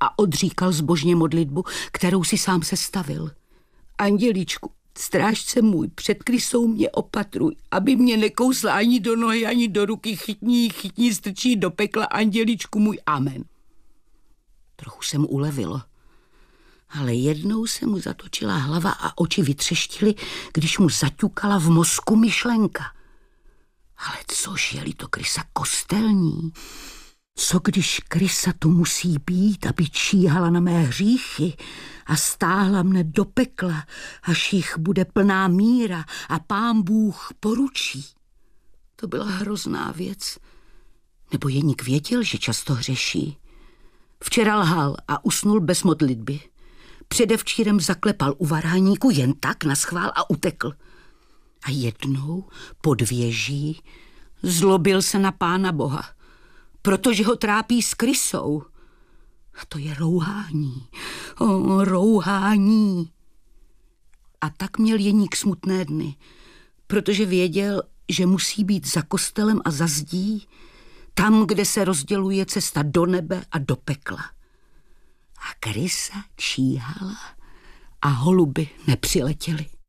a odříkal zbožně modlitbu, kterou si sám sestavil. Andělíčku, strážce můj, před krysou mě opatruj, aby mě nekousla ani do nohy, ani do ruky, chytní, strčí do pekla, andělíčku můj, amen. Trochu se mu ulevilo, ale jednou se mu zatočila hlava a oči vytřeštily, když mu zaťukala v mozku myšlenka. Ale což je-li to krysa kostelní? Co když krysa tu musí být, aby číhala na mé hříchy a stáhla mne do pekla, až jich bude plná míra a Pán Bůh poručí? To byla hrozná věc. Nebo Jeník věděl, že často hřeší. Včera lhal a usnul bez modlitby. Předevčírem zaklepal u varhaníku jen tak naschvál a utekl. A jednou pod věží zlobil se na Pána Boha, protože ho trápí s krysou. A to je rouhání. Rouhání. A tak měl Jeník smutné dny, protože věděl, že musí být za kostelem a za zdí, tam, kde se rozděluje cesta do nebe a do pekla. A krysa číhala a holuby nepřiletěly.